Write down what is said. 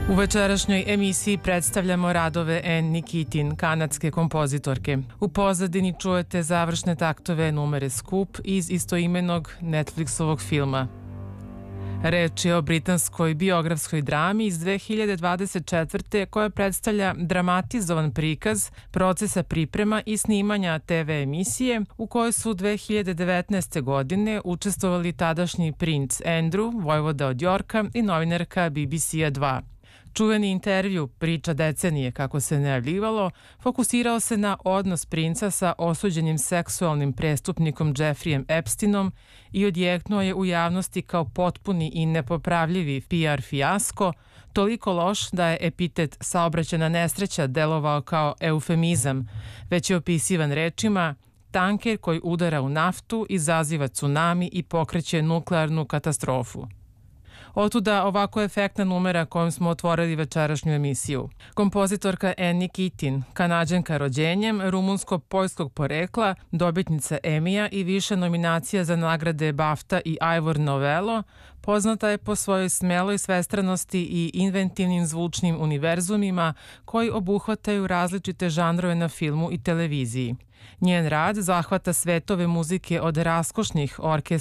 U večerašnjoj emisiji predstavljamo radove Anne Keating, kanadske kompozitorke. U pozadini čujete završne taktove numere Scoop iz istoimenog Netflixovog filma. Reč je o britanskoj biografskoj drami iz 2024. koja predstavlja dramatizovan prikaz procesa priprema i snimanja TV emisije u kojoj su 2019. godine učestvovali tadašnji princ Andrew, vojvoda od Yorka i novinarka BBC-a 2. Čuveni intervju Priča decenije, kako se najavljivalo, fokusirao se na odnos princa sa osuđenim seksualnim prestupnikom Jeffreyem Epsteinom i odjeknuo je u javnosti kao potpuni i nepopravljivi PR fijasko, toliko loš da je epitet saobraćajna nesreća delovao kao eufemizam, već je opisivan rečima tanker koji udara u naftu, izaziva tsunami i pokreće nuklearnu katastrofu. Otuda ovako efektna numera kojom smo otvorili večerašnju emisiju. Kompozitorka Anne Keating, Kanađanka rođenjem, rumunsko-poljskog porekla, dobitnica Emija i više nominacija za nagrade BAFTA i Ivor Novello, poznata je po svojoj smeloj svestranosti i inventivnim zvučnim univerzumima koji obuhvataju različite žanrove na filmu i televiziji. Njen rad zahvata svetove muzike od raskošnih orkestra